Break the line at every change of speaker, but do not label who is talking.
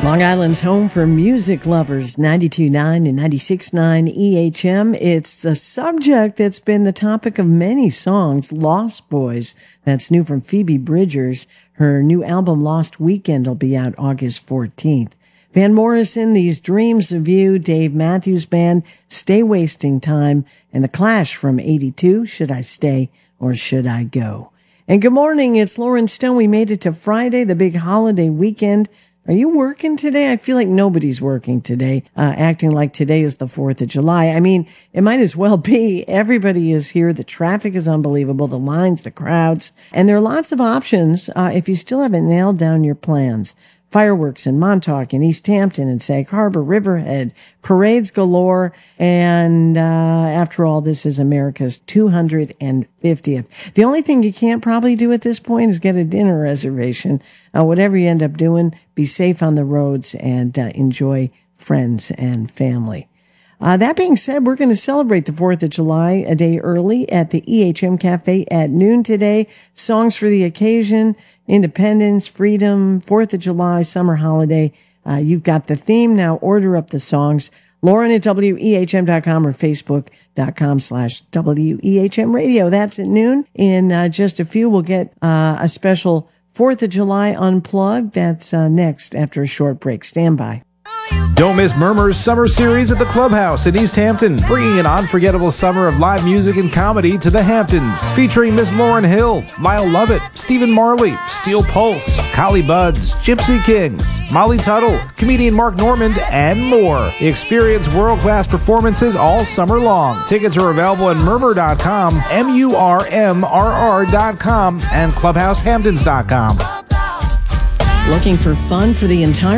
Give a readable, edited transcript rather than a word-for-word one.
Long Island's home for music lovers, 92.9 and 96.9 EHM. It's the subject that's been the topic of many songs, Lost Boys. That's new from Phoebe Bridgers. Her new album, Lost Weekend, will be out August 14th. Van Morrison, These Dreams of You, Dave Matthews Band, Stay Wasting Time, and The Clash from 82, Should I Stay or Should I Go? And good morning, it's Lauren Stone. We made it to Friday, the big holiday weekend. Are you working today? I feel like nobody's working today, acting like today is the 4th of July. I mean, it might as well be. Everybody is here. The traffic is unbelievable. The lines, the crowds. And there are lots of options if you still haven't nailed down your plans. Fireworks in Montauk and East Hampton and Sag Harbor, Riverhead, parades galore. And after all, this is America's 250th. The only thing you can't probably do at this point is get a dinner reservation. Whatever you end up doing, be safe on the roads and enjoy friends and family. That being said, we're going to celebrate the 4th of July a day early at the EHM Cafe at noon today. Songs for the occasion, independence, freedom, 4th of July, summer holiday. You've got the theme. Now order up the songs. Lauren at WEHM.com or Facebook.com/WEHM Radio. That's at noon. In just a few, we'll get a special 4th of July Unplugged. That's next after a short break. Stand by.
Don't miss Murmur's summer series at the Clubhouse in East Hampton, bringing an unforgettable summer of live music and comedy to the Hamptons. Featuring Miss Lauryn Hill, Lyle Lovett, Stephen Marley, Steel Pulse, Collie Buddz, Gypsy Kings, Molly Tuttle, comedian Mark Normand, and more. Experience world-class performances all summer long. Tickets are available at murmur.com, MURMRR.com, and clubhousehamptons.com.
Looking for fun for the entire